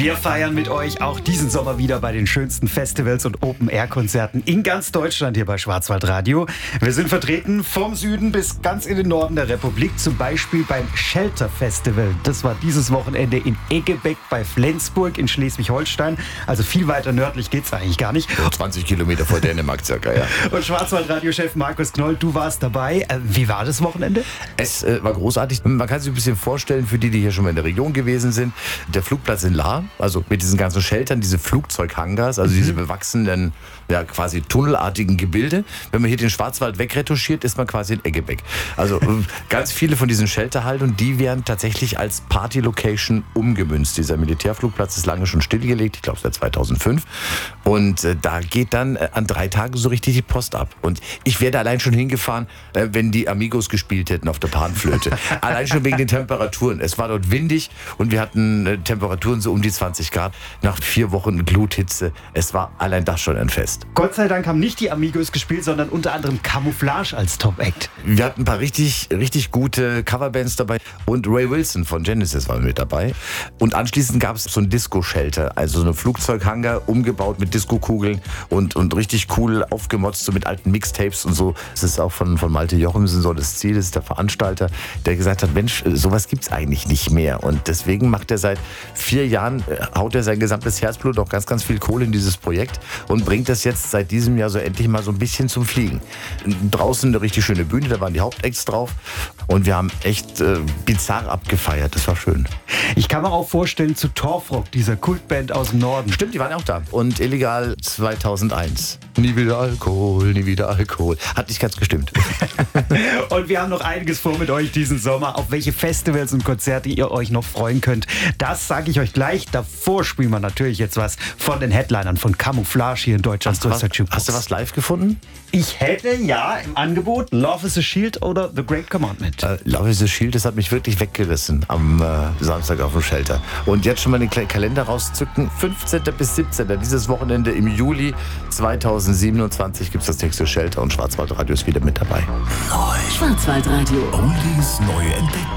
Wir feiern mit euch auch diesen Sommer wieder bei den schönsten Festivals und Open-Air-Konzerten in ganz Deutschland hier bei Schwarzwaldradio. Wir sind vertreten vom Süden bis ganz in den Norden der Republik, zum Beispiel beim Shelter Festival. Das war dieses Wochenende in Eggebeck bei Flensburg in Schleswig-Holstein. Also viel weiter nördlich geht's eigentlich gar nicht. 20 Kilometer vor Dänemark circa, ja. Und Schwarzwaldradio-Chef Markus Knoll, du warst dabei. Wie war das Wochenende? Es war großartig. Man kann sich ein bisschen vorstellen, für die hier schon mal in der Region gewesen sind, der Flugplatz in Lahr, also mit diesen ganzen Sheltern, diese Flugzeughangars, also diese bewachsenen, ja quasi tunnelartigen Gebilde. Wenn man hier den Schwarzwald wegretuschiert, ist man quasi in Eggebeck. Also ganz viele von diesen Shelterhaltungen, die werden tatsächlich als Party-Location umgemünzt. Dieser Militärflugplatz ist lange schon stillgelegt, ich glaube seit 2005. Und da geht dann an 3 Tagen so richtig die Post ab. Und ich wäre da allein schon hingefahren, wenn die Amigos gespielt hätten auf der Panflöte. Allein schon wegen den Temperaturen. Es war dort windig und wir hatten Temperaturen so um die 20 Grad. Nach 4 Wochen Gluthitze. Es war allein das schon ein Fest. Gott sei Dank haben nicht die Amigos gespielt, sondern unter anderem Camouflage als Top-Act. Wir hatten ein paar richtig gute Coverbands dabei. Und Ray Wilson von Genesis war mit dabei. Und anschließend gab es so ein Disco-Shelter. Also so eine Flugzeughangar, umgebaut mit Disco-Kugeln und richtig cool aufgemotzt, so mit alten Mixtapes und so. Das ist auch von Malte Jochumsen so das Ziel. Das ist der Veranstalter, der gesagt hat, Mensch, sowas gibt's eigentlich nicht mehr. Und deswegen macht er seit 4 Jahren, haut er sein gesamtes Herzblut, auch ganz viel Kohle in dieses Projekt und bringt das jetzt seit diesem Jahr so endlich mal so ein bisschen zum Fliegen. Draußen eine richtig schöne Bühne, da waren die Hauptacts drauf und wir haben echt bizarr abgefeiert. Das war schön. Ich kann mir auch vorstellen, zu Torfrock, dieser Kultband aus dem Norden. Stimmt, die waren auch da. Und Illegal 2001. Nie wieder Alkohol, nie wieder Alkohol. Hat nicht ganz gestimmt. Und wir haben noch einiges vor mit euch diesen Sommer. Auf welche Festivals und Konzerte ihr euch noch freuen könnt, das sage ich euch gleich. Davor spielen wir natürlich jetzt was von den Headlinern von Camouflage hier in Deutschland. Hast du was live gefunden? Ich hätte ja im Angebot Love is a Shield oder The Great Commandment. Love is a Shield, das hat mich wirklich weggerissen am Samstag auf dem Shelter. Und jetzt schon mal den Kalender rauszücken. 15. bis 17. dieses Wochenende im Juli 2027 gibt es das nächste Shelter und Schwarzwaldradio ist wieder mit dabei. Schwarzwaldradio. Oldies neu entdeckt.